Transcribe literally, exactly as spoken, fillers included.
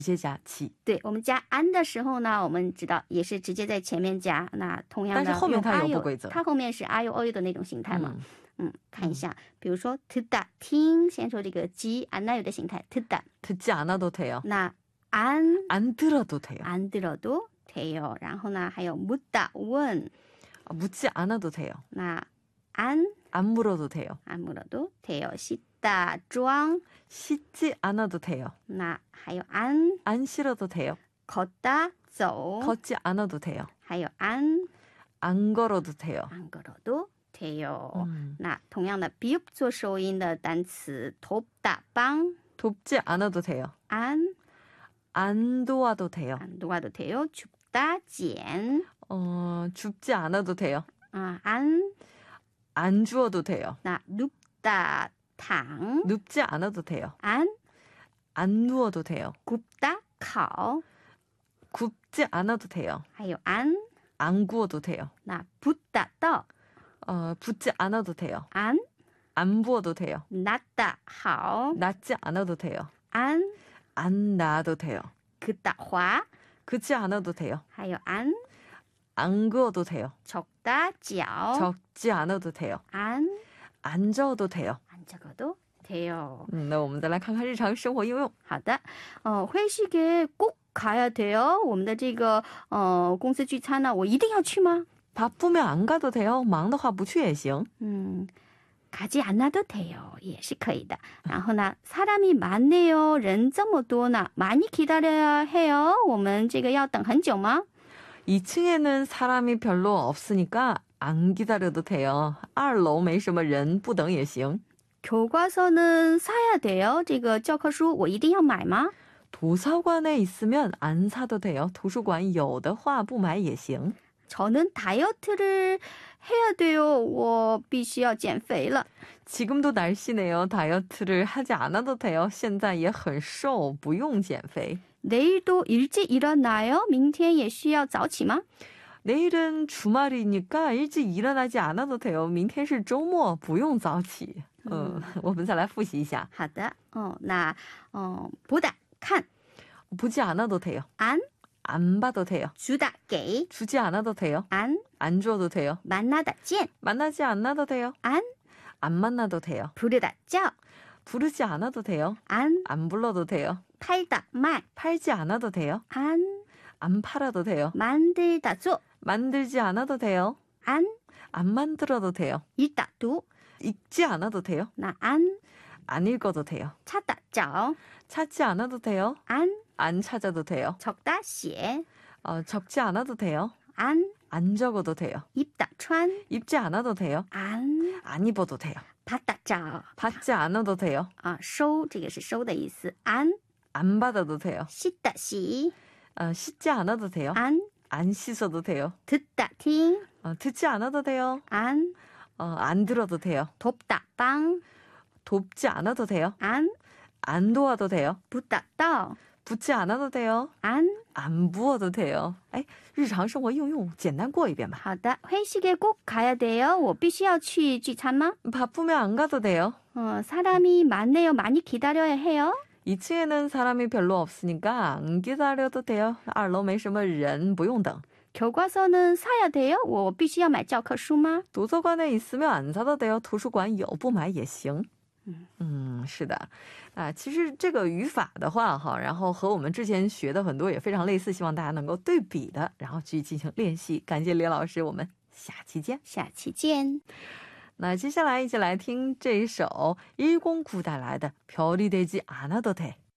直接加起。 对，我们加安的时候呢，我们知道也是直接在前面加，那同样的， 但是后面它有不规则， 它后面是 I U O U 的那种形态嘛。 嗯, 嗯，看一下，比如说 듣다听，先说这个지 않아요的形态 듣다 듣지 않아도 돼요. 那안 안 들어도 돼요. 안 들어도 돼요. 然后呢还有 묻다 问 묻지 않아도 돼요. 那안 안 물어도 돼요. 안 물어도 돼요. 씻다 装 씻지 않아도 돼요. 那还有 안 안 싫어도 돼요. 걷다 走 걷지 않아도 돼요. 还有 안 안 걸어도 돼요. 안 걸어도 돼요. 음. 那同样的 비읍 做收音的单词 돕다 帮 돕지 않아도 돼요. 안 안 도와도 돼요. 안 도와도 돼요. 줍다 捡 어, 줍지 않아도 돼요. 아, 안 안 주워도 돼요. 나 눕다 躺 눕지 않아도 돼요. 안 안 누워도 돼요. 굽다 烤 굽지 않아도 돼요. 还有 안 안 구워도 돼요. 나 붓다 떡 어, 붓지 않아도 돼요. 안 안 부어도 돼요. 낫다 好 낫지 않아도 돼요. 안 안 놔도 돼요. 긋다 滑 긋지 않아도 돼요. 还有 안 안 그어도 돼요. 적다 搅 적지 않아도 돼요. 안 안 저어도 돼요. 안 적어도 돼요. 嗯，那我们再来看看日常生活应用。 好的，呃，회식에 꼭 가야 돼요. 我们的这个呃公司聚餐呢，我一定要去吗？ 바쁘면 안 가도 돼요. 忙的话不去也行。 음, 가지 않아도 돼요. 也是可以的。然后呢， 사람이 많네요. 人这么多呢， 많이 기다려야 해요. 我们这个要等很久吗？ 이 층에는 사람이 별로 없으니까 안 기다려도 돼요.二楼没什么人，不等也行。 교과서는 사야 돼요. 这个教科书我一定要买吗？ 도서관에 있으면 안 사도 돼요. 도서관有的话不买也行。 저는 다이어트를 해야 돼요. 我必须要减肥了。 지금도 날씬해요. 다이어트를 하지 않아도 돼요. 现在也很瘦，不用减肥。 내일도 일찍 일어나요? 明天也需要早起吗？ 내일은 주말이니까 일찍 일어나지 않아도 돼요. 明天是周末，不用早起。嗯，我们再来复习一下。 好的，哦，那哦，보다看 보지 않아도 돼요. 안 안 봐도 돼요. 주다 给 주지 않아도 돼요. 안 안 줘도 돼요. 만나다 见 만나지 않아도 돼요. 안 안 만나도 돼요. 부르다 叫 부르지 않아도 돼요. 안 안 불러도 돼요. 팔다 卖 팔지 않아도 돼요. 안 안 팔아도 돼요. 만들다 做 만들지 않아도 돼요. 안 안 만들어도 돼요. 읽다 读 읽지 않아도 돼요. 나 안 안 읽어도 돼요. 찾다 找 찾지 않아도 돼요. 안 안 찾아도 돼요. 적다 写 어, 적지 않아도 돼요. 안 안 적어도 돼요. 입다 穿 입지 않아도 돼요. 안 안 입어도 돼요. 받다 找 받지 않아도 돼요. 啊收这个是收的意思 안 안 받아도 돼요. 씻다 洗 어, 씻지 않아도 돼요. 안 안 씻어도 돼요. 듣다 听 어, 듣지 않아도 돼요. 안 어, 안 들어도 돼요. 돕다 帮 돕지 않아도 돼요. 안 안 도와도 돼요. 붓다 倒 붓지 않아도 돼요. 안 안 부어도 돼요. 哎，日常生活应用简单过一遍吧。 好的 회식에 꼭 가야 돼요. 我必须要去聚餐吗？ 바쁘면 안 가도 돼요. 어, 사람이 많네요. 많이 기다려야 해요. 이 층에는 사람이 별로 없으니까 안 기다려도 돼요. 二楼没什么人，不用等。 교과서는 사야 돼요. 我必须要买教科书吗？ 도서관에 있으면 안 사도 돼요. 图书馆有，不买也行。嗯，是的，啊，其实这个语法的话哈，然后和我们之前学的很多也非常类似，希望大家能够对比的，然后去进行练习。感谢李老师，我们下期见。 下期见。 那接下来一起来听这一首일공구带来的별이 되지 않아도 돼。